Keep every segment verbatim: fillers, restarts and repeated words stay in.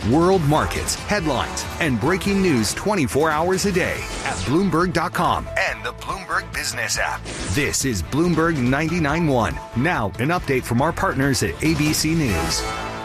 World markets, headlines, and breaking news twenty-four hours a day at Bloomberg dot com and the Bloomberg Business app. This is Bloomberg ninety-nine point one. Now, an update from our partners at A B C News.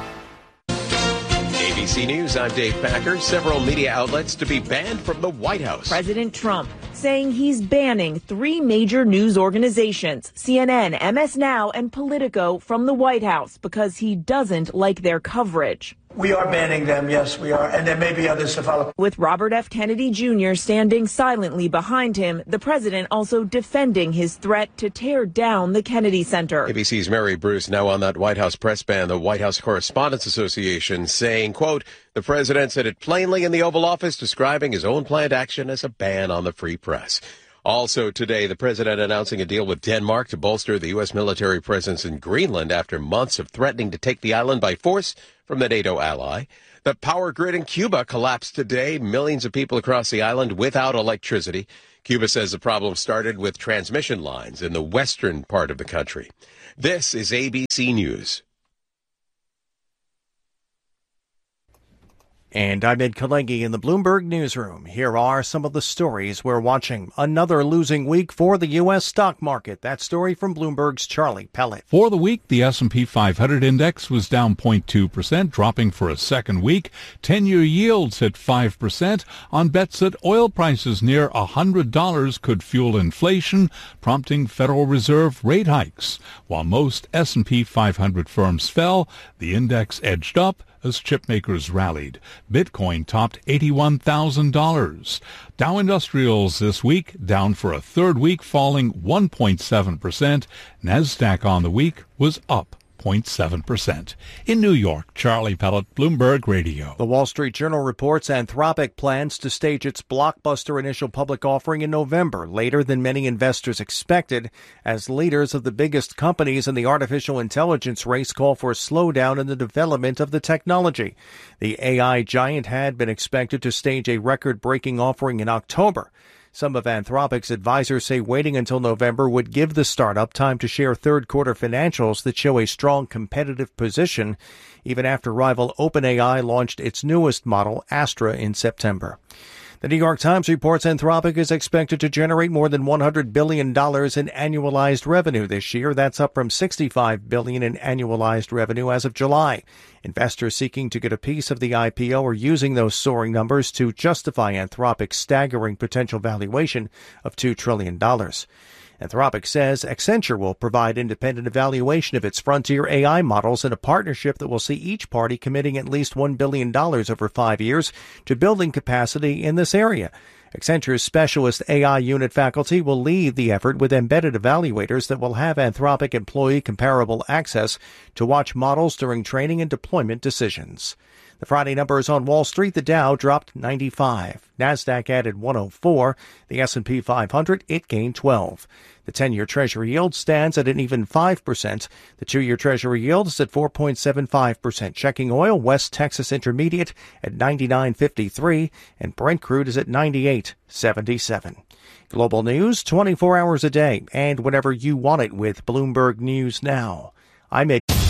A B C News, I'm Dave Packer. Several media outlets to be banned from the White House. President Trump saying he's banning three major news organizations, C N N, M S Now, and Politico, from the White House because he doesn't like their coverage. We are banning them, yes, we are, and there may be others to follow. With Robert F. Kennedy Junior standing silently behind him, the president also defending his threat to tear down the Kennedy Center. A B C's Mary Bruce now on that White House press ban. The White House Correspondents Association saying, quote, the president said it plainly in the Oval Office, describing his own planned action as a ban on the free press. Also today, the president announcing a deal with Denmark to bolster the U S military presence in Greenland after months of threatening to take the island by force from the NATO ally. The power grid in Cuba collapsed today. Millions of people across the island without electricity. Cuba says the problem started with transmission lines in the western part of the country. This is A B C News. And I'm Ed Kalegi in the Bloomberg Newsroom. Here are some of the stories we're watching. Another losing week for the U S stock market. That story from Bloomberg's Charlie Pellet. For the week, the S and P five hundred index was down zero point two percent, dropping for a second week. ten-year yields hit five percent on bets that oil prices near one hundred dollars could fuel inflation, prompting Federal Reserve rate hikes. While most S and P five hundred firms fell, the index edged up as chipmakers rallied. Bitcoin topped eighty-one thousand dollars. Dow Industrials this week down for a third week, falling one point seven percent. NASDAQ on the week was up zero point seven percent. In New York, Charlie Pellet, Bloomberg Radio. The Wall Street Journal reports Anthropic plans to stage its blockbuster initial public offering in November, later than many investors expected, as leaders of the biggest companies in the artificial intelligence race call for a slowdown in the development of the technology. The A I giant had been expected to stage a record-breaking offering in October. Some of Anthropic's advisors say waiting until November would give the startup time to share third-quarter financials that show a strong competitive position, even after rival OpenAI launched its newest model, Astra, in September. The New York Times reports Anthropic is expected to generate more than one hundred billion dollars in annualized revenue this year. That's up from sixty-five billion dollars in annualized revenue as of July. Investors seeking to get a piece of the I P O are using those soaring numbers to justify Anthropic's staggering potential valuation of two trillion dollars. Anthropic says Accenture will provide independent evaluation of its frontier A I models in a partnership that will see each party committing at least one billion dollars over five years to building capacity in this area. Accenture's specialist A I unit faculty will lead the effort with embedded evaluators that will have Anthropic employee comparable access to watch models during training and deployment decisions. The Friday numbers on Wall Street, the Dow dropped ninety-five. NASDAQ added one oh four. The S and P five hundred, it gained twelve. The ten-year Treasury yield stands at an even five percent. The two-year Treasury yield is at four point seven five percent. Checking oil, West Texas Intermediate at ninety-nine fifty-three, and Brent crude is at ninety-eight seventy-seven. Global news twenty-four hours a day, and whenever you want it with Bloomberg News Now. I'm Ed.